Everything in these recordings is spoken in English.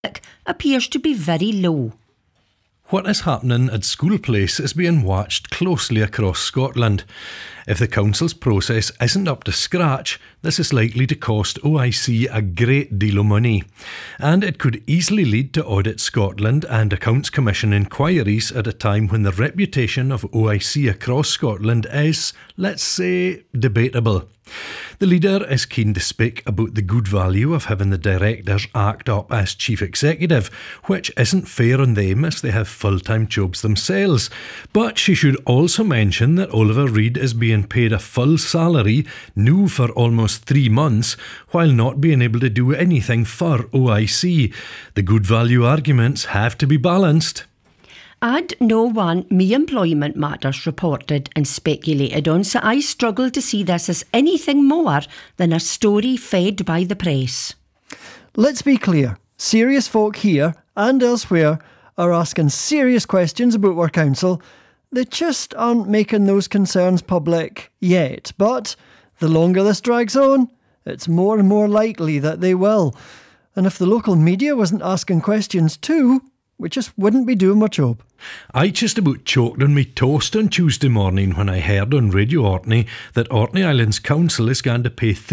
appears to be very low. What is happening at School Place is being watched closely across Scotland. If the council's process isn't up to scratch, this is likely to cost OIC a great deal of money. And it could easily lead to Audit Scotland and Accounts Commission inquiries at a time when the reputation of OIC across Scotland is, let's say, debatable. The leader is keen to speak about the good value of having the directors act up as chief executive, which isn't fair on them as they have full-time jobs themselves. But she should also mention that Oliver Reid is being paid a full salary, new for almost 3 months, while not being able to do anything for OIC. The good value arguments have to be balanced. I'd no one me employment matters reported and speculated on, so I struggle to see this as anything more than a story fed by the press. Let's be clear. Serious folk here and elsewhere are asking serious questions about our council. They just aren't making those concerns public yet. But the longer this drags on, it's more and more likely that they will. And if the local media wasn't asking questions too, we just wouldn't be doing our job. I just about choked on me toast on Tuesday morning when I heard on Radio Orkney that Orkney Islands Council is going to pay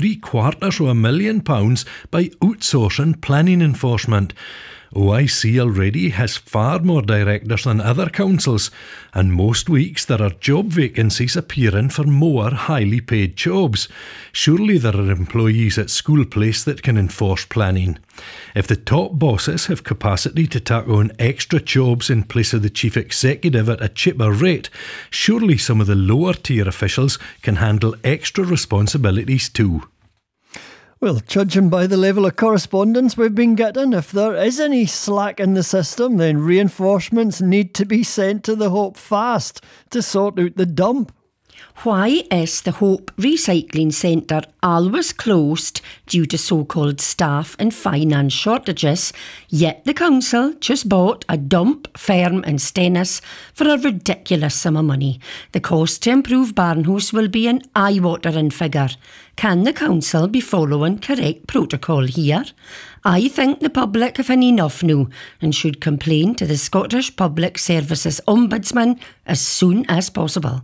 £750,000 by outsourcing planning enforcement. OIC already has far more directors than other councils, and most weeks there are job vacancies appearing for more highly paid jobs. Surely there are employees at School Place that can enforce planning. If the top bosses have capacity to tack on extra jobs in place of the chief executive at a cheaper rate, surely some of the lower tier officials can handle extra responsibilities too. Well, judging by the level of correspondence we've been getting, if there is any slack in the system, then reinforcements need to be sent to the Hope fast to sort out the dump. Why is the Hope Recycling Centre always closed due to so-called staff and finance shortages, yet the council just bought a dump firm in Stennis for a ridiculous sum of money? The cost to improve Barnhouse will be an eye-watering figure. Can the council be following correct protocol here? I think the public have had enough now and should complain to the Scottish Public Services Ombudsman as soon as possible.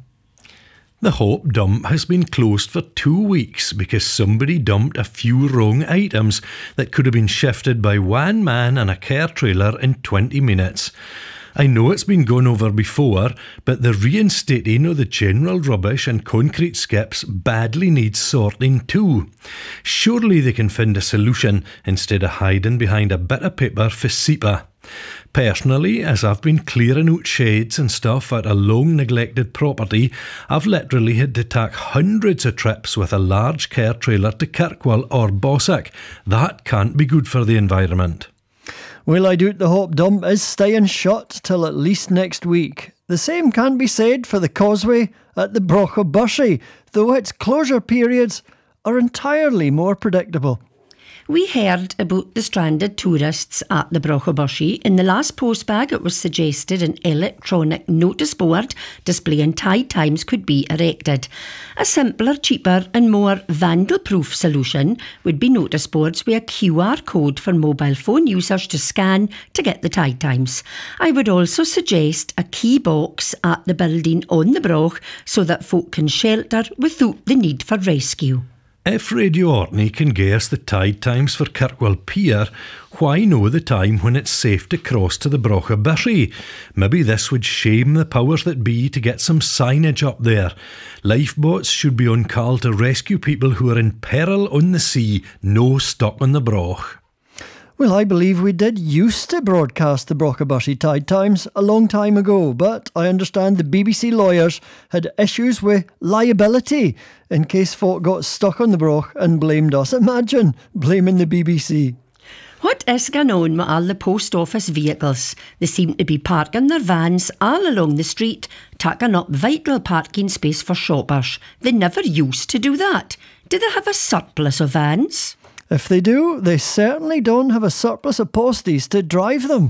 The Hope dump has been closed for 2 weeks because somebody dumped a few wrong items that could have been shifted by one man and a care trailer in 20 minutes. I know it's been gone over before, but the reinstating of the general rubbish and concrete skips badly needs sorting too. Surely they can find a solution instead of hiding behind a bit of paper for SEPA. Personally, as I've been clearing out sheds and stuff at a long neglected property, I've literally had to tack hundreds of trips with a large care trailer to Kirkwall or Bossack. That can't be good for the environment. Well, I doubt the Hope dump is staying shut till at least next week. The same can be said for the causeway at the Broch o' Bushey, though its closure periods are entirely more predictable. We heard about the stranded tourists at the Broch o' Bushey. In the last postbag, it was suggested an electronic notice board displaying tide times could be erected. A simpler, cheaper and more vandal-proof solution would be notice boards with a QR code for mobile phone users to scan to get the tide times. I would also suggest a key box at the building on the Broch so that folk can shelter without the need for rescue. If Radio Orkney can guess the tide times for Kirkwall Pier, why know the time when it's safe to cross to the Broch o' Bushey? Maybe this would shame the powers that be to get some signage up there. Lifeboats should be on call to rescue people who are in peril on the sea, no stuck on the Broch. Well, I believe we did used to broadcast the Broch o' Bushey tide times a long time ago, but I understand the BBC lawyers had issues with liability in case folk got stuck on the Broch and blamed us. Imagine blaming the BBC. What is going on with all the post office vehicles? They seem to be parking their vans all along the street, taking up vital parking space for shoppers. They never used to do that. Do they have a surplus of vans? If they do, they certainly don't have a surplus of posties to drive them.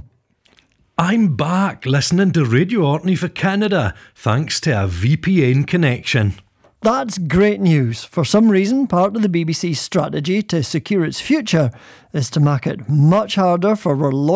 I'm back listening to Radio Orkney for Canada, thanks to a VPN connection. That's great news. For some reason, part of the BBC's strategy to secure its future is to make it much harder for our